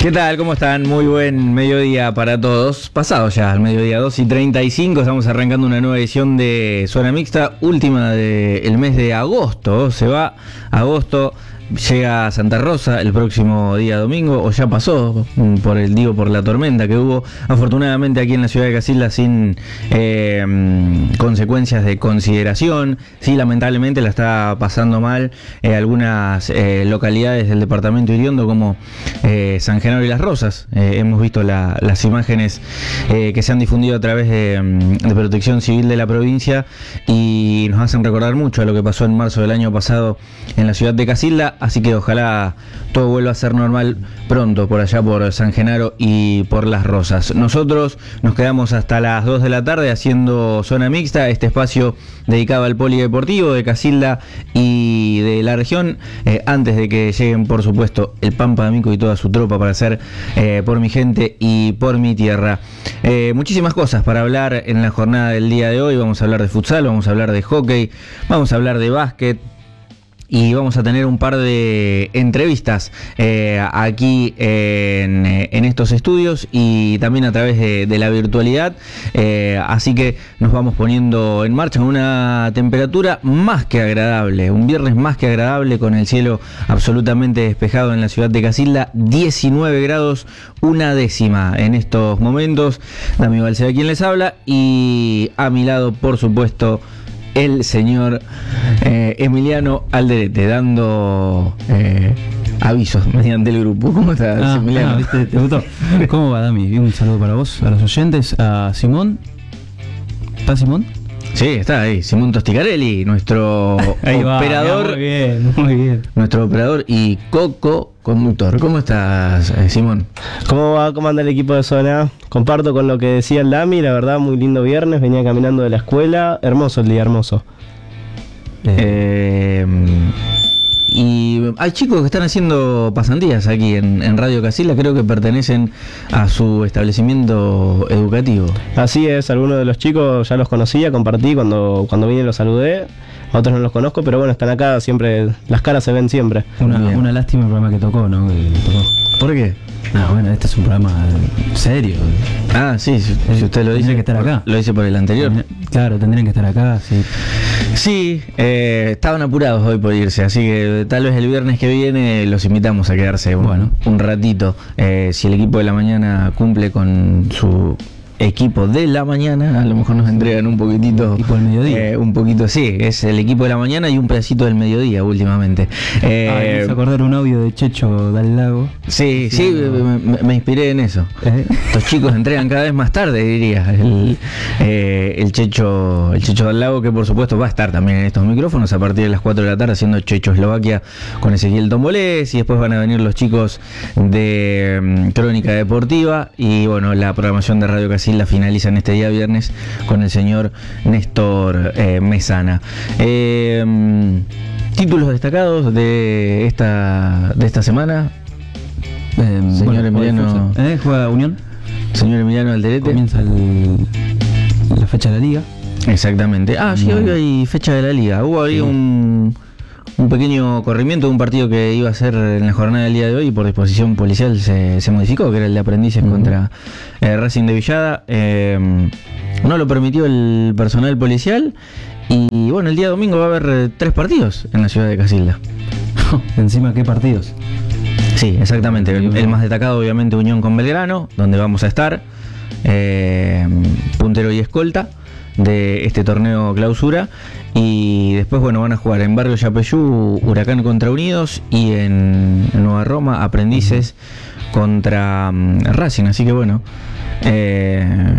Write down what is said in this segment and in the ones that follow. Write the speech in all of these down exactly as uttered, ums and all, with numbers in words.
¿Qué tal? ¿Cómo están? Muy buen mediodía para todos. Pasado ya al mediodía, dos y treinta y cinco, estamos arrancando una nueva edición de Zona Mixta, última del mes de agosto. Se va agosto, llega Santa Rosa el próximo día domingo, o ya pasó, por el digo por la tormenta que hubo, afortunadamente aquí en la ciudad de Casilda sin eh, consecuencias de consideración. Sí, lamentablemente la está pasando mal eh, algunas eh, localidades del departamento de Iriondo, como eh, San Genaro y Las Rosas. Eh, hemos visto la, las imágenes eh, que se han difundido a través de, de Protección Civil de la provincia y nos hacen recordar mucho a lo que pasó en marzo del año pasado en la ciudad de Casilda. Así que ojalá todo vuelva a ser normal pronto por allá por San Genaro y por Las Rosas. Nosotros nos quedamos hasta las dos de la tarde haciendo Zona Mixta, este espacio dedicado al polideportivo de Casilda y de la región, eh, antes de que lleguen, por supuesto, el Pampa D'Amico y toda su tropa para hacer eh, por mi gente y por mi tierra. Eh, muchísimas cosas para hablar en la jornada del día de hoy. Vamos a hablar de futsal, vamos a hablar de hockey, vamos a hablar de básquet. Y vamos a tener un par de entrevistas eh, aquí en, en estos estudios y también a través de, de la virtualidad. Eh, así que nos vamos poniendo en marcha con una temperatura más que agradable. Un viernes más que agradable con el cielo absolutamente despejado en la ciudad de Casilda. diecinueve grados, una décima en estos momentos. Dami Balcea quien les habla y a mi lado, por supuesto, el señor eh, Emiliano Alderete, dando eh, avisos mediante el grupo. ¿Cómo estás, ah, Emiliano? Ah, ¿viste? ¿Te gustó? ¿Cómo va, Dami? Un saludo para vos, a los oyentes, a Simón. ¿Está Simón? Sí, está ahí, Simón Tosticarelli, nuestro ahí operador. Va, muy bien, muy bien. Nuestro operador y co-conductor. ¿Cómo estás, eh, Simón? ¿Cómo va? ¿Cómo anda el equipo de Zona? Comparto con lo que decía el Dami, la verdad, muy lindo viernes, venía caminando de la escuela, hermoso el día, hermoso. Eh, y hay chicos que están haciendo pasantías aquí en, en Radio Casilda, creo que pertenecen a su establecimiento educativo. Así es, algunos de los chicos ya los conocía, compartí, cuando, cuando vine los saludé, a otros no los conozco, pero bueno, están acá, siempre, las caras se ven siempre. Una, una lástima el programa que tocó, ¿no? Que tocó. ¿Por qué? No, bueno, este es un programa serio. Ah, sí, si, si usted lo dice, que estar acá. Lo dice por el anterior. Claro, tendrían que estar acá, sí. Sí, eh, estaban apurados hoy por irse, así que tal vez el viernes que viene los invitamos a quedarse un, bueno. un ratito. Eh, si el equipo de la mañana cumple con su equipo de la mañana, a lo mejor nos entregan un poquitito. Equipo del mediodía. Eh, un poquito, sí, es el equipo de la mañana y un pedacito del mediodía últimamente. Eh, ah, me hizo acordar un audio de Checho Dal Lago. Sí, sí, sí me, me inspiré en eso. ¿Eh? Estos chicos entregan cada vez más tarde, diría. El, eh, el Checho el Checho Dal Lago, que por supuesto va a estar también en estos micrófonos a partir de las cuatro de la tarde haciendo Checho Eslovaquia con Ezequiel Tombolés, y después van a venir los chicos de um, Crónica Deportiva y bueno, la programación de Radio Casilda la finaliza en este día viernes con el señor Néstor eh, Mesana. Eh, títulos destacados de esta de esta semana. Eh, señor bueno, Emiliano. ¿Eh? ¿Juega Unión? Señor Emiliano Alderete. Comienza el, la fecha de la liga. Exactamente. Ah, sí, hoy hay fecha de la liga. Hubo ahí sí. un, un pequeño corrimiento de un partido que iba a ser en la jornada del día de hoy y por disposición policial se, se modificó, que era el de Aprendices uh-huh. contra eh, Racing de Villada. Eh, no lo permitió el personal policial y bueno, el día domingo va a haber eh, tres partidos en la ciudad de Casilda. ¿Encima qué partidos? Sí, exactamente. El, el más destacado, obviamente, Unión con Belgrano, donde vamos a estar, eh, puntero y escolta de este torneo clausura, y después bueno van a jugar en Barrio Yapeyú Huracán contra Unidos y en Nueva Roma Aprendices uh-huh. contra um, Racing, así que bueno eh,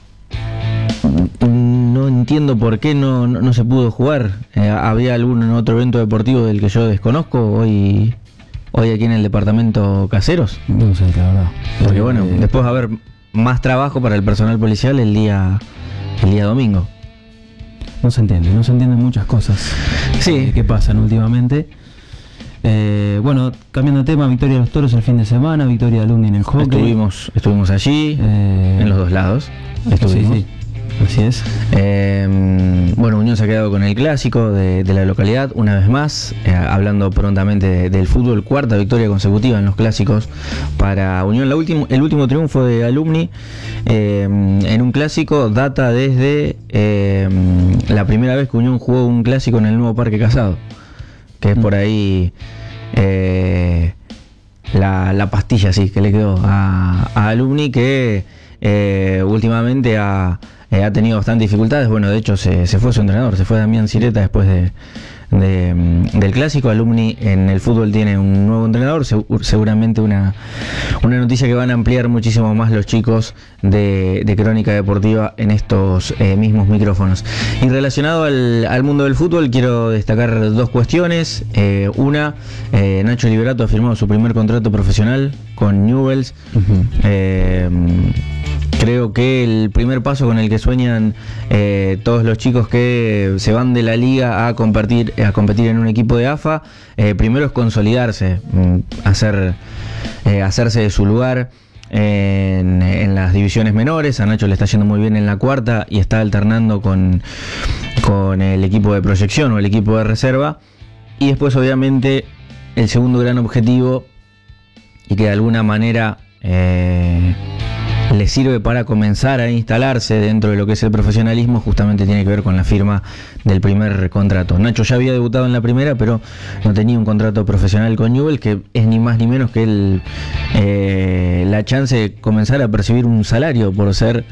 no entiendo por qué no, no, no se pudo jugar. Eh, había algún otro evento deportivo del que yo desconozco hoy hoy aquí en el departamento Caseros. No sé, la verdad. Porque bueno, eh, después va a haber más trabajo para el personal policial el día el día domingo. No se entiende, no se entienden muchas cosas sí. eh, que pasan últimamente. Eh, bueno, cambiando de tema, victoria de los Toros el fin de semana, victoria de Alumni en el hockey. Estuvimos, estuvimos allí, eh, en los dos lados. Estuvimos. Sí, sí. Así es. Eh, bueno, Unión se ha quedado con el clásico de, de la localidad, una vez más, eh, hablando prontamente de, del fútbol, cuarta victoria consecutiva en los clásicos para Unión. La último, el último triunfo de Alumni eh, en un clásico data desde eh, la primera vez que Unión jugó un clásico en el nuevo Parque Casado, que es por ahí eh, la, la pastilla sí, que le quedó a, a Alumni, que eh, últimamente ha... Eh, ha tenido bastantes dificultades. Bueno, de hecho se, se fue su entrenador, se fue Damián Cireta después de, de, del clásico. Alumni en el fútbol tiene un nuevo entrenador, se, seguramente una, una noticia que van a ampliar muchísimo más los chicos de, de Crónica Deportiva en estos eh, mismos micrófonos. Y relacionado al, al mundo del fútbol, quiero destacar dos cuestiones. Eh, una, eh, Nacho Liberato ha firmado su primer contrato profesional con Newell's. Uh-huh. eh, Creo que el primer paso con el que sueñan eh, todos los chicos que se van de la liga a competir, a competir en un equipo de A F A, eh, primero es consolidarse, hacer, eh, hacerse de su lugar en, en las divisiones menores. A Nacho le está yendo muy bien en la cuarta y está alternando con, con el equipo de proyección o el equipo de reserva. Y después, obviamente, el segundo gran objetivo, y que de alguna manera Eh, le sirve para comenzar a instalarse dentro de lo que es el profesionalismo, justamente tiene que ver con la firma del primer contrato. Nacho ya había debutado en la primera, pero no tenía un contrato profesional con Newell's, que es ni más ni menos que el, eh, la chance de comenzar a percibir un salario por ser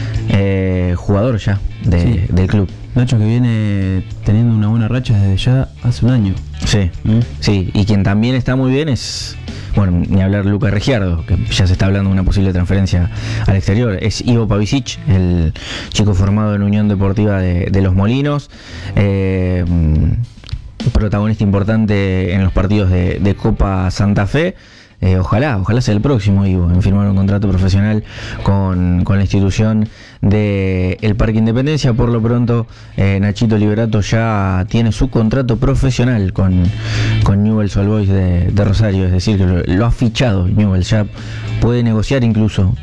eh, jugador ya de, sí. del club. Nacho, que viene teniendo una buena racha desde ya hace un año. Sí, ¿Mm? sí, y quien también está muy bien es... Bueno, ni hablar Lucas Regiardo, que ya se está hablando de una posible transferencia al exterior. Es Ivo Pavicic, el chico formado en Unión Deportiva de, de Los Molinos. Eh, protagonista importante en los partidos de, de Copa Santa Fe. Eh, ojalá, ojalá sea el próximo Ivo en firmar un contrato profesional con, con la institución del de Parque Independencia. Por lo pronto, eh, Nachito Liberato ya tiene su contrato profesional con, con Newell's Old Boys de, de Rosario, es decir, que lo, lo ha fichado Newell's, ya puede negociar incluso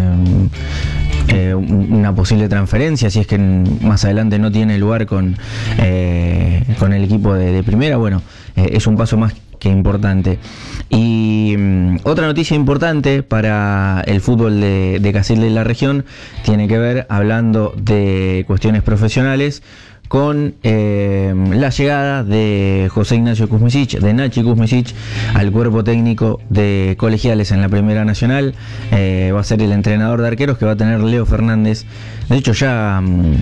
eh, eh, una posible transferencia si es que más adelante no tiene lugar con, eh, con el equipo de, de primera. Bueno, eh, es un paso más que importante. Y um, otra noticia importante para el fútbol de, de Casilda y la región tiene que ver, hablando de cuestiones profesionales, con eh, la llegada de José Ignacio Kuzmisic, de Nachi Kuzmisic, al cuerpo técnico de Colegiales en la Primera Nacional. Eh, va a ser el entrenador de arqueros que va a tener Leo Fernández. De hecho, ya,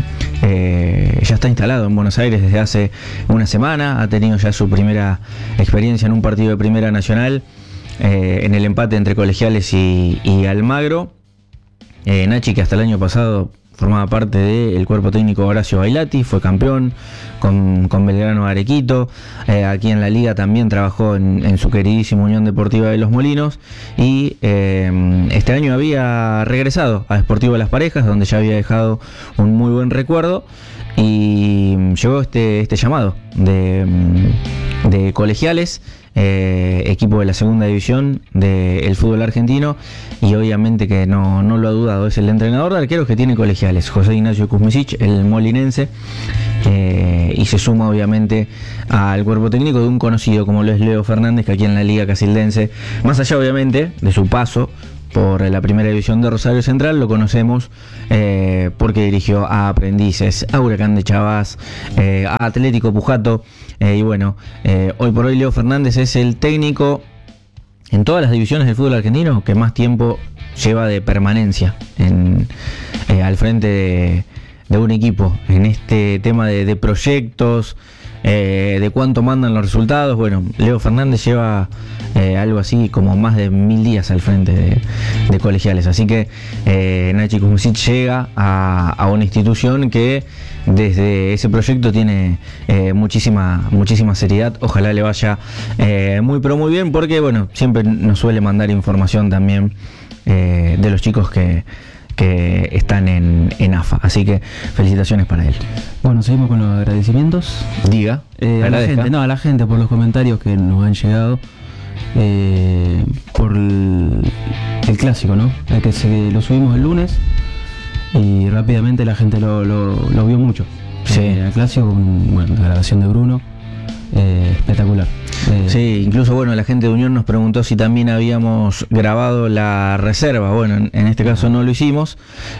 eh, ya está instalado en Buenos Aires desde hace una semana. Ha tenido ya su primera experiencia en un partido de Primera Nacional, eh, en el empate entre Colegiales y, y Almagro. Eh, Nachi, que hasta el año pasado formaba parte del cuerpo técnico Horacio Bailati, fue campeón con, con Belgrano Arequito. Eh, aquí en la liga también trabajó en, en su queridísima Unión Deportiva de Los Molinos, y eh, este año había regresado a Sportivo Las Parejas, donde ya había dejado un muy buen recuerdo, y llegó este, este llamado de, de Colegiales, eh, equipo de la segunda división del fútbol argentino, y obviamente que no, no lo ha dudado. Es el entrenador de arqueros que tiene Colegiales, José Ignacio Kuzmisic, el molinense, eh, y se suma obviamente al cuerpo técnico de un conocido como lo es Leo Fernández, que aquí en la liga casildense, más allá obviamente de su paso por la primera división de Rosario Central, lo conocemos eh, porque dirigió a Aprendices, a Huracán de Chavás, eh, a Atlético Pujato, eh, y bueno, eh, hoy por hoy Leo Fernández es el técnico en todas las divisiones del fútbol argentino que más tiempo lleva de permanencia en, eh, al frente de, de un equipo, en este tema de, de proyectos, eh, de cuánto mandan los resultados. Bueno, Leo Fernández lleva eh, algo así como más de mil días al frente de, de Colegiales, así que eh, Nachi Kuzmisic llega a, a una institución que desde ese proyecto tiene eh, muchísima muchísima seriedad. Ojalá le vaya eh, muy pero muy bien, porque bueno, siempre nos suele mandar información también eh, de los chicos que que están en, en A F A, así que felicitaciones para él. Bueno, seguimos con los agradecimientos. Diga, eh, a la gente, no, a la gente por los comentarios que nos han llegado eh, por el, el clásico, ¿no? El que se, lo subimos el lunes. y rápidamente la gente lo, lo, lo vio mucho. Sí. Eh, en el clásico, con, bueno, la grabación de Bruno, eh, espectacular. Eh, Sí, incluso bueno, la gente de Unión nos preguntó si también habíamos grabado la reserva. Bueno, en, en este caso no lo hicimos,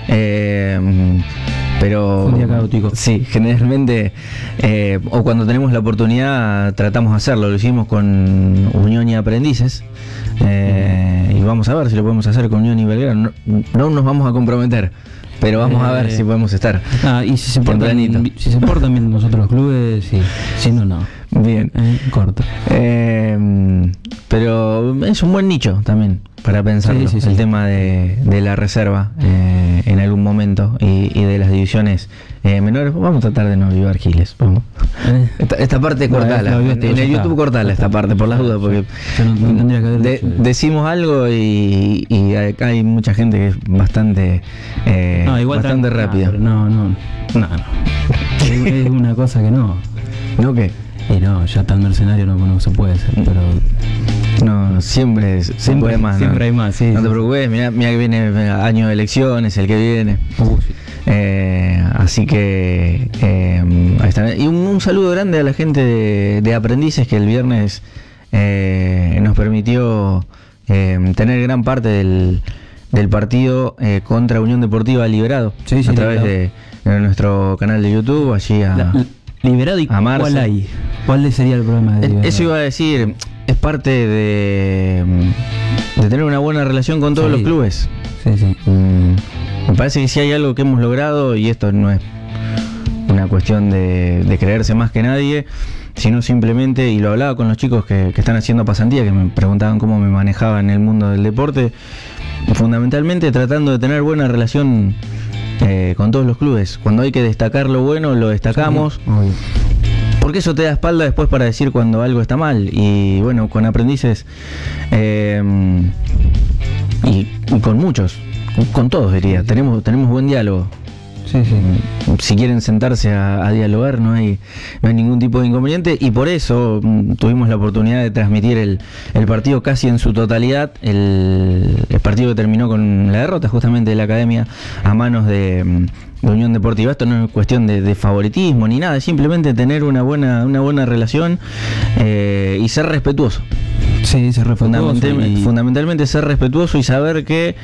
eh, pero Fue un día caótico. Sí, generalmente eh, o cuando tenemos la oportunidad tratamos de hacerlo. Lo hicimos con Unión y Aprendices, eh, y vamos a ver si lo podemos hacer con Unión y Belgrano. No, no nos vamos a comprometer, pero vamos a ver Eh, si podemos estar. Ah, y si se portan, Tempranito. si se portan bien nosotros los clubes, sí. Si no, no. Bien. Eh, corto. Eh, pero es un buen nicho también para pensarlo, Sí, sí, sí. el tema de, de la reserva eh, en algún momento y, y de las divisiones eh, menores. Vamos a tratar de no avivar giles. Vamos. Eh, Esta, esta parte No, cortala. la avivaste, En, en ya el está. YouTube cortala Ya esta está. parte por las dudas, porque Yo no- no tendría que haber de- dicho eso. decimos algo y, y acá hay mucha gente que es bastante, eh, no, igual bastante tran- rápida. No, pero no, no. No, no. Es, es una cosa que no. ¿No qué? Y no, ya tan mercenario no, no se puede ser, pero No, siempre se Siempre- puede más. siempre ¿no? hay más, sí, No te sí. preocupes, mira que viene año de elecciones, el que viene. uh, sí. Eh, así que eh, ahí está. Y un, un saludo grande a la gente de, de Aprendices, que el viernes eh, nos permitió eh, tener gran parte del, del partido eh, contra Unión Deportiva Liberado, Sí, sí, a través de, de nuestro canal de YouTube, allí a... La- Liberado y a Marce. ¿cuál hay? ¿Cuál sería el programa de Eh, Liberado? Eso iba a decir, es parte de, de tener una buena relación con todos Sí. los clubes. Sí, sí. Mm, me parece que si hay algo que hemos logrado, y esto no es una cuestión de, de creerse más que nadie, sino simplemente, y lo hablaba con los chicos que, que están haciendo pasantía, que me preguntaban cómo me manejaba en el mundo del deporte, fundamentalmente tratando de tener buena relación eh, con todos los clubes. Cuando hay que destacar lo bueno, lo destacamos. Obvio. Porque eso te da espalda después para decir cuando algo está mal. Y bueno, con Aprendices eh, y, y con muchos, con todos diría, tenemos, tenemos buen diálogo. Sí, sí. Si quieren sentarse a, a dialogar, no hay, no hay ningún tipo de inconveniente, y por eso mm, tuvimos la oportunidad de transmitir el, el partido casi en su totalidad. El, el partido que terminó con la derrota justamente de la Academia a manos de, mm, de Unión Deportiva. Esto no es cuestión de, de favoritismo ni nada, es simplemente tener una buena, una buena relación eh, y ser respetuoso. Sí, se Fundamentalmente, y... fundamentalmente ser respetuoso y saber que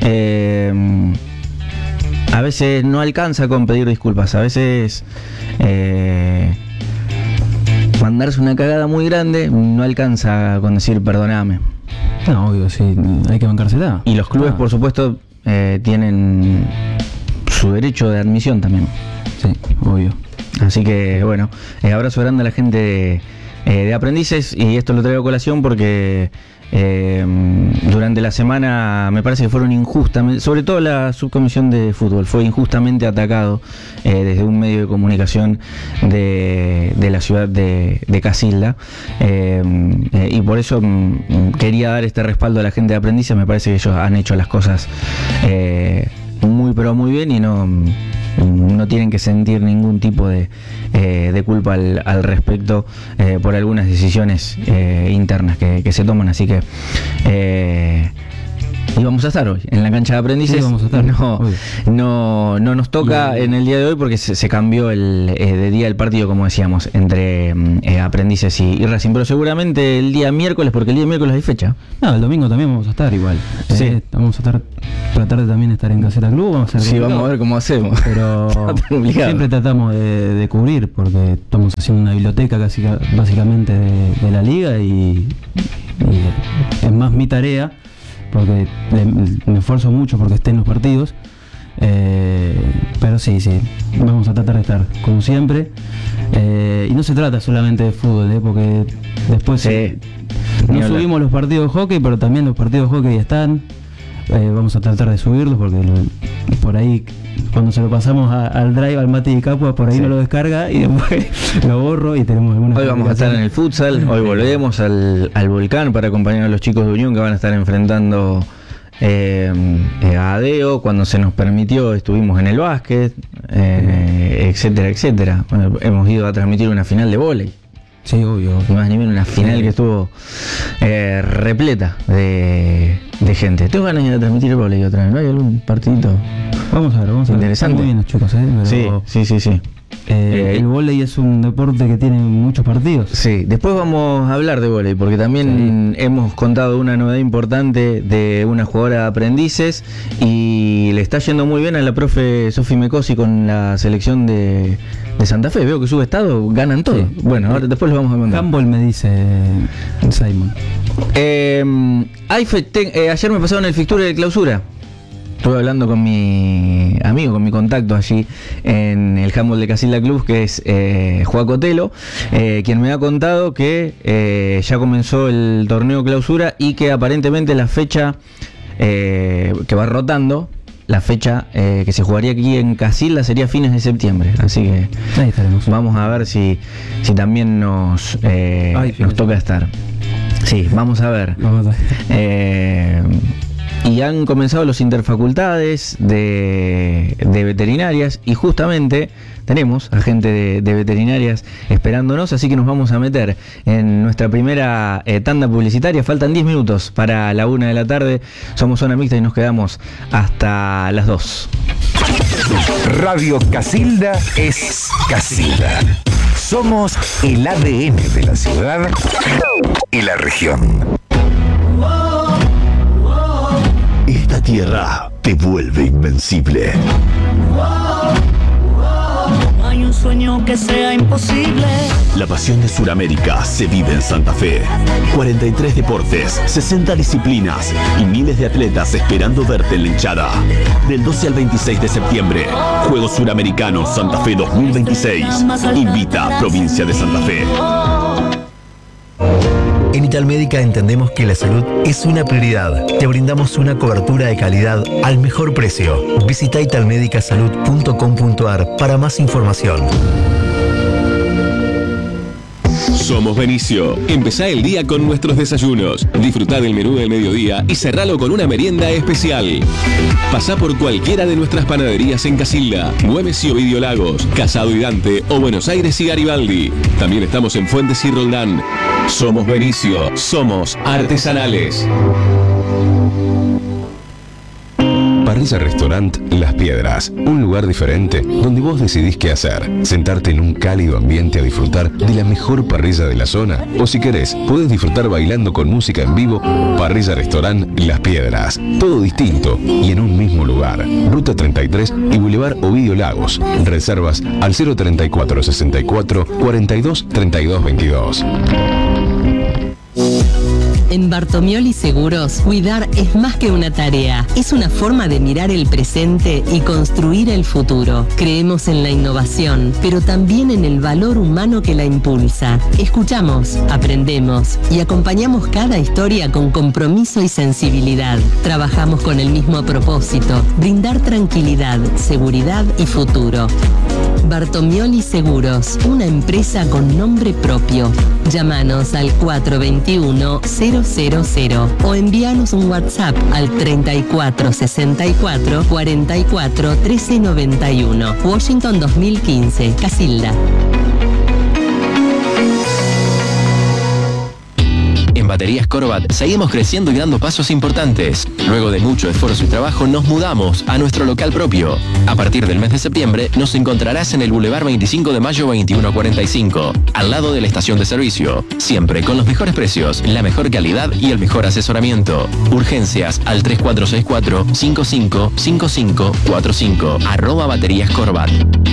eh, a veces no alcanza con pedir disculpas, a veces eh, mandarse una cagada muy grande no alcanza con decir perdoname. No, obvio, sí, hay que bancársela. Y los clubes, Ah, por supuesto, eh, tienen su derecho de admisión también. Sí, obvio. Así que bueno, eh, abrazo grande a la gente de, eh, de Aprendices, y esto lo traigo a colación porque eh, durante la semana me parece que fueron injustamente, sobre todo la subcomisión de fútbol, fue injustamente atacado eh, desde un medio de comunicación de, de la ciudad de, de Casilda, eh, eh, y por eso mm, quería dar este respaldo a la gente de Aprendices. Me parece que ellos han hecho las cosas eh, muy pero muy bien y no... no tienen que sentir ningún tipo de, eh, de culpa al, al respecto eh, por algunas decisiones eh, internas que, que se toman. Así que eh, y vamos a estar hoy en la cancha de Aprendices. Sí, vamos a estar, no, obvio. no, no nos toca Y- en el día de hoy porque se, se cambió el eh, de día el partido, como decíamos, entre mm, eh, Aprendices y, y Racing, pero seguramente el día miércoles, porque el día miércoles hay fecha. No, el domingo también vamos a estar igual. Sí. Eh, vamos a estar, tratar de también estar en Gaceta Club. Vamos a hacer Sí, complicado. vamos a ver cómo hacemos. Pero Está complicado. siempre tratamos de, de cubrir porque estamos haciendo una biblioteca casi ca- básicamente de, de la liga y, y es más mi tarea porque le- me esfuerzo mucho porque esté en los partidos. Eh, pero sí, sí, vamos a tratar de estar como siempre. Eh, y no se trata solamente de fútbol, ¿eh? Porque después Sí. eh, Ni no hablar. subimos los partidos de hockey, pero también los partidos de hockey están. Eh, vamos a tratar de subirlos porque lo- por ahí cuando se lo pasamos a- al drive al Mati y Capua, por ahí Sí. no lo descarga y después lo borro y tenemos algunas Hoy vamos a estar en el futsal, hoy volvemos al, al Volcán para acompañar a los chicos de Unión que van a estar enfrentando eh, eh, a Adeo. Cuando se nos permitió estuvimos en el básquet, eh, etcétera, etcétera. Bueno, hemos ido a transmitir una final de vóley, Sí, obvio. ni más ni menos una final que estuvo eh, repleta de, de de gente. Tengo ganas de transmitir el volei otra vez, ¿no? ¿Hay algún partidito? Vamos a ver, vamos a ver. Interesante. Están muy bien los chicos, ¿eh? Pero, Sí, sí, sí, sí. Eh, Eh, el vóley es un deporte que tiene muchos partidos. Sí, después vamos a hablar de vóley, porque también sí. hemos contado una novedad importante de una jugadora de aprendices y le está yendo muy bien a la profe Sofi Mecosi con la selección de, de Santa Fe. Veo que sube estado, ganan todo. Sí. Bueno, ahora después lo vamos a contar. Campbell me dice Simon. Eh, hay fe, te, eh, ayer me pasaron el fixture de clausura. Estuve hablando con mi amigo, con mi contacto allí en el handball de Casilda Club, que es eh, Joaco Telo, eh, quien me ha contado que eh, ya comenzó el torneo clausura y que aparentemente la fecha eh, que va rotando, la fecha eh, que se jugaría aquí en Casilda sería fines de septiembre. Así que ahí estaremos. Vamos a ver si, si también nos, eh, Ay, nos toca estar. Sí, vamos a ver. Vamos a ver. Eh, Y han comenzado los interfacultades de, de veterinarias y justamente tenemos a gente de, de veterinarias esperándonos, así que nos vamos a meter en nuestra primera eh, tanda publicitaria. Faltan diez minutos para la una de la tarde. Somos Zona Mixta y nos quedamos hasta las dos. Radio Casilda es Casilda. Somos el A D N de la ciudad y la región. Esta tierra te vuelve invencible. No hay un sueño que sea imposible. La pasión de Sudamérica se vive en Santa Fe. cuarenta y tres deportes, sesenta disciplinas y miles de atletas esperando verte en la hinchada. Del doce al veintiséis de septiembre, Juegos Suramericanos Santa Fe dos mil veintiséis. Invita Provincia de Santa Fe. En Italmédica entendemos que la salud es una prioridad. Te brindamos una cobertura de calidad al mejor precio. Visita italmedicasalud punto com punto a r para más información. Somos Benicio. Empezá el día con nuestros desayunos. Disfrutá del menú del mediodía y cerralo con una merienda especial. Pasá por cualquiera de nuestras panaderías en Casilda, Güemes y Ovidio Lagos, Casado y Dante o Buenos Aires y Garibaldi. También estamos en Fuentes y Roldán. Somos Benicio. Somos artesanales. Parrilla Restaurant Las Piedras, un lugar diferente donde vos decidís qué hacer, sentarte en un cálido ambiente a disfrutar de la mejor parrilla de la zona, o si querés, podés disfrutar bailando con música en vivo. Parrilla Restaurant Las Piedras, todo distinto y en un mismo lugar. Ruta treinta y tres y Boulevard Ovidio Lagos. Reservas al cero treinta y cuatro sesenta y cuatro cuarenta y dos treinta y dos veintidós. En Bartomioli Seguros, cuidar es más que una tarea, es una forma de mirar el presente y construir el futuro. Creemos en la innovación, pero también en el valor humano que la impulsa. Escuchamos, aprendemos y acompañamos cada historia con compromiso y sensibilidad. Trabajamos con el mismo propósito, brindar tranquilidad, seguridad y futuro. Bartomioli Seguros, una empresa con nombre propio. Llámanos al cuatro dos uno cero cero cero o envíanos un WhatsApp al treinta y cuatro sesenta y cuatro cuarenta y cuatro trece noventa y uno. Washington dos mil quince, Casilda. En Baterías Corbat seguimos creciendo y dando pasos importantes. Luego de mucho esfuerzo y trabajo nos mudamos a nuestro local propio. A partir del mes de septiembre nos encontrarás en el Boulevard veinticinco de mayo veintiuno cuarenta y cinco, al lado de la estación de servicio. Siempre con los mejores precios, la mejor calidad y el mejor asesoramiento. Urgencias al tres cuatro seis cuatro cinco cinco cinco cinco cuatro cinco. Arroba Baterías Corbat.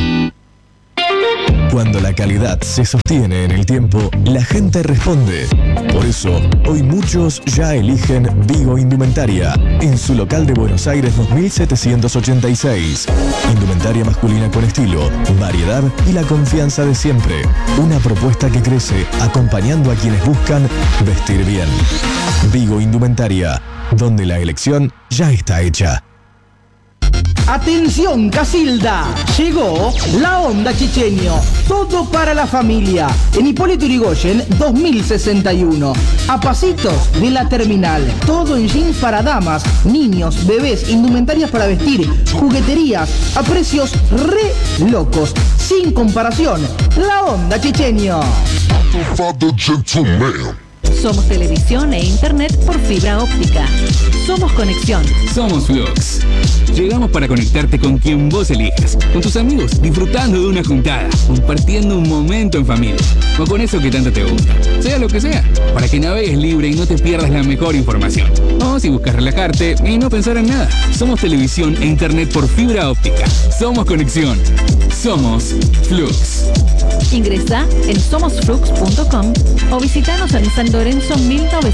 Cuando la calidad se sostiene en el tiempo, la gente responde. Por eso, hoy muchos ya eligen Vigo Indumentaria en su local de Buenos Aires dos mil setecientos ochenta y seis. Indumentaria masculina con estilo, variedad y la confianza de siempre. Una propuesta que crece acompañando a quienes buscan vestir bien. Vigo Indumentaria, donde la elección ya está hecha. Atención Casilda, llegó la Onda Chichenio, todo para la familia, en Hipólito Yrigoyen dos mil sesenta y uno, a pasitos de la terminal, todo en jeans para damas, niños, bebés, indumentarias para vestir, jugueterías, a precios re locos, sin comparación, la Onda Chichenio. Somos televisión e internet por fibra óptica. Somos Somos conexión. Somos Flux. Llegamos para conectarte con quien vos elijas, con tus amigos, disfrutando de una juntada, compartiendo un momento en familia, o con eso que tanto te gusta, sea lo que sea, para que navegues libre y no te pierdas la mejor información. O si buscas relajarte y no pensar en nada, somos televisión e internet por fibra óptica. Somos conexión. Somos Flux. Ingresa en somos flux punto com o visitanos en San Lorenzo mil novecientos